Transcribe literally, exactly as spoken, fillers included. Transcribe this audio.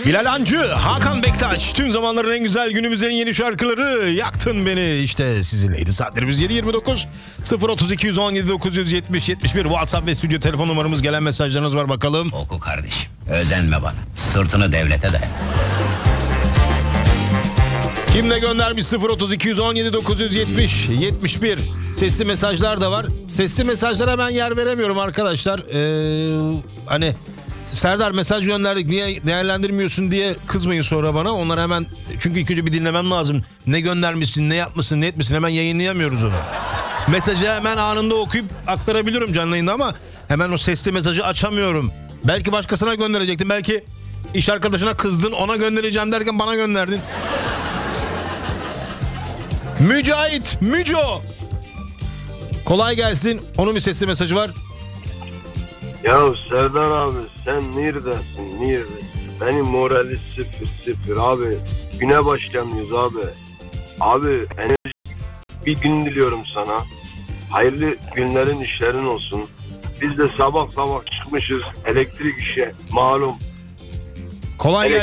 Bilal Hancı, Hakan Bektaş, tüm zamanların en güzel günümüzün yeni şarkıları. Yaktın beni işte sizinleydi. Saatlerimiz yedi yirmi dokuz. sıfır otuz iki on yedi dokuz yüz yetmiş yetmiş bir WhatsApp ve stüdyo telefon numaramız. Gelen mesajlarınız var bakalım. Oku kardeşim, özenme bana, sırtını devlete dayan. Kim ne göndermiş? sıfır otuz iki on yedi dokuz yüz yetmiş yetmiş bir. Sesli mesajlar da var. Sesli mesajlara ben yer veremiyorum arkadaşlar. Ee, hani Serdar mesaj gönderdik niye değerlendirmiyorsun diye kızmayın sonra bana. Onları hemen, çünkü ilk önce bir dinlemem lazım. Ne göndermişsin, ne yapmışsın, ne etmişsin, hemen yayınlayamıyoruz onu. Mesajı hemen anında okuyup aktarabiliyorum canlı yayında ama hemen o sesli mesajı açamıyorum. Belki başkasına gönderecektim. Belki iş arkadaşına kızdın, ona göndereceğim derken bana gönderdin. Mücahit, Müco. Kolay gelsin. Onun bir sesli mesajı var. Ya Serdar abi sen neredesin neredesin? Benim morali sıfır sıfır abi. Güne başlamıyoruz abi. Abi enerji bir gün diliyorum sana. Hayırlı günlerin işlerin olsun. Biz de sabah sabah çıkmışız elektrik işe malum. Kolay gelsin.